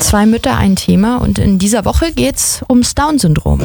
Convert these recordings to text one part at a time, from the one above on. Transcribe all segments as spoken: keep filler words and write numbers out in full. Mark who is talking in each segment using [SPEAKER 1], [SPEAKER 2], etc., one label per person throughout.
[SPEAKER 1] Zwei Mütter, ein Thema und in dieser Woche geht's ums Down-Syndrom.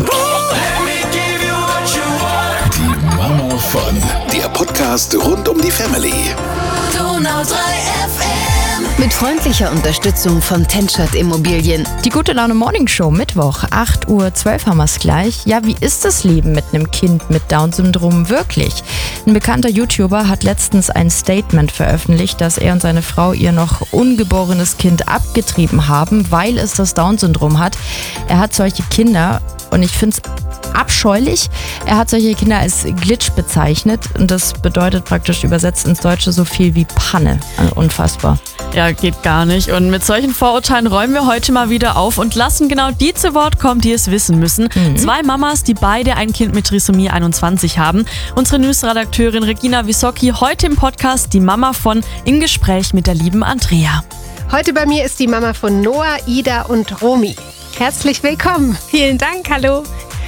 [SPEAKER 2] Die Mama von, der Podcast rund um die Family.
[SPEAKER 3] Donau drei F M.
[SPEAKER 4] Mit freundlicher Unterstützung von Tenschert Immobilien.
[SPEAKER 1] Die Gute Laune Morning Show, Mittwoch, acht Uhr zwölf haben wir es gleich. Ja, wie ist das Leben mit einem Kind mit Down-Syndrom wirklich? Ein bekannter YouTuber hat letztens ein Statement veröffentlicht, dass er und seine Frau ihr noch ungeborenes Kind abgetrieben haben, weil es das Down-Syndrom hat. Er hat solche Kinder und ich finde es abscheulich. Er hat solche Kinder als Glitch bezeichnet und das bedeutet praktisch übersetzt ins Deutsche so viel wie Panne. Also unfassbar.
[SPEAKER 5] Ja, geht gar nicht. Und mit solchen Vorurteilen räumen wir heute mal wieder auf und lassen genau die zu Wort kommen, die es wissen müssen. Mhm. Zwei Mamas, die beide ein Kind mit Trisomie einundzwanzig haben. Unsere Newsredakteurin Regina Wisocki heute im Podcast die Mama von im Gespräch mit der lieben Andrea.
[SPEAKER 6] Heute bei mir ist die Mama von Noah, Ida und Romy. Herzlich willkommen.
[SPEAKER 7] Vielen Dank, hallo.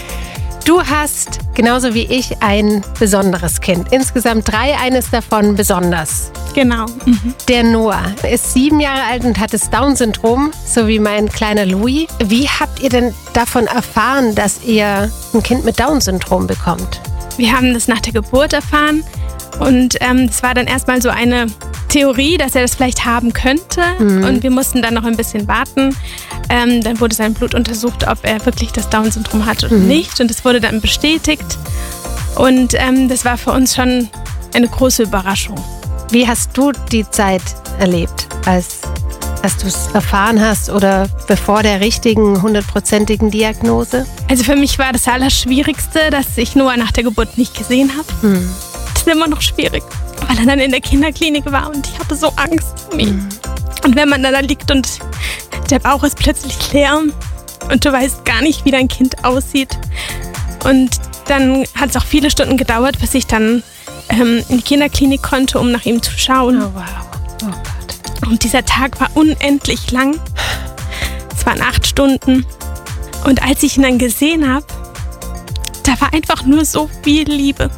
[SPEAKER 6] Du hast, genauso wie ich, ein besonderes Kind. Insgesamt drei, eines davon besonders.
[SPEAKER 7] Genau. Mhm.
[SPEAKER 6] Der Noah ist sieben Jahre alt und hat das Down-Syndrom, so wie mein kleiner Louis. Wie habt ihr denn davon erfahren, dass ihr ein Kind mit Down-Syndrom bekommt?
[SPEAKER 7] Wir haben das nach der Geburt erfahren und ähm, es war dann erstmal so eine Theorie, dass er das vielleicht haben könnte. Mhm. Und wir mussten dann noch ein bisschen warten. Ähm, dann wurde sein Blut untersucht, ob er wirklich das Down-Syndrom hat oder mhm. nicht. Und es wurde dann bestätigt. Und ähm, das war für uns schon eine große Überraschung.
[SPEAKER 6] Wie hast du die Zeit erlebt, als, als du es erfahren hast oder bevor der richtigen, hundertprozentigen Diagnose?
[SPEAKER 7] Also für mich war das Allerschwierigste, dass ich Noah nach der Geburt nicht gesehen habe. Mhm. Das ist immer noch schwierig, weil er dann in der Kinderklinik war und ich hatte so Angst um ihn. Mhm. Und wenn man dann da liegt und der Bauch ist plötzlich leer und du weißt gar nicht, wie dein Kind aussieht. Und dann hat es auch viele Stunden gedauert, bis ich dann ähm, in die Kinderklinik konnte, um nach ihm zu schauen.
[SPEAKER 6] Oh, wow. Oh Gott.
[SPEAKER 7] Und dieser Tag war unendlich lang. Es waren acht Stunden. Und als ich ihn dann gesehen habe, da war einfach nur so viel Liebe.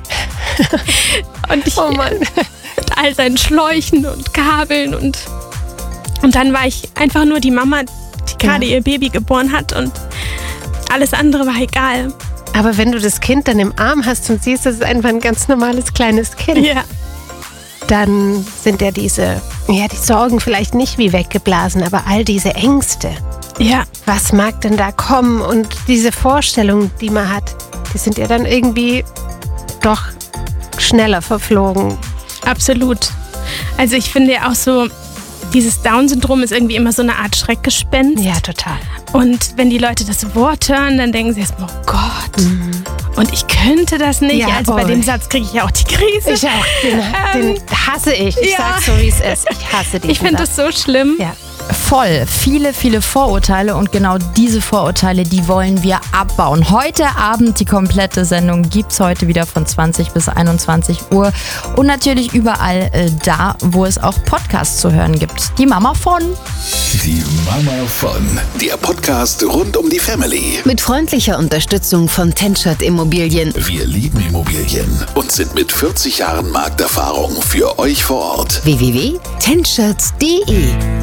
[SPEAKER 7] Und ich,
[SPEAKER 6] oh Mann.
[SPEAKER 7] Mit all seinen Schläuchen und Kabeln und Und dann war ich einfach nur die Mama, die gerade ja. ihr Baby geboren hat und alles andere war egal.
[SPEAKER 6] Aber wenn du das Kind dann im Arm hast und siehst, das ist einfach ein ganz normales kleines Kind,
[SPEAKER 7] ja.
[SPEAKER 6] dann sind ja diese, ja, die Sorgen vielleicht nicht wie weggeblasen, aber all diese Ängste.
[SPEAKER 7] Ja.
[SPEAKER 6] Was mag denn da kommen? Und diese Vorstellungen, die man hat, die sind ja dann irgendwie doch schneller verflogen.
[SPEAKER 7] Absolut. Also ich finde ja auch so, dieses Down-Syndrom ist irgendwie immer so eine Art Schreckgespenst.
[SPEAKER 6] Ja, total.
[SPEAKER 7] Und wenn die Leute das Wort hören, dann denken sie erstmal, oh Gott, mhm. und ich könnte das nicht.
[SPEAKER 6] Ja,
[SPEAKER 7] also bei
[SPEAKER 6] oh.
[SPEAKER 7] dem Satz kriege ich ja auch die Krise.
[SPEAKER 6] Ich auch. Den, den hasse ich. Ich
[SPEAKER 7] ja.
[SPEAKER 6] sag's so, wie es ist. Ich hasse diesen
[SPEAKER 7] Ich finde das so schlimm.
[SPEAKER 6] Ja.
[SPEAKER 1] Voll, viele, viele Vorurteile und genau diese Vorurteile, die wollen wir abbauen. Heute Abend die komplette Sendung gibt's heute wieder von zwanzig bis einundzwanzig Uhr und natürlich überall äh, da, wo es auch Podcasts zu hören gibt. Die Mama von...
[SPEAKER 2] Die Mama von, der Podcast rund um die Family.
[SPEAKER 4] Mit freundlicher Unterstützung von Tenschert Immobilien.
[SPEAKER 2] Wir lieben Immobilien und sind mit vierzig Jahren Markterfahrung für euch vor Ort.
[SPEAKER 4] w w w punkt tenschert punkt d e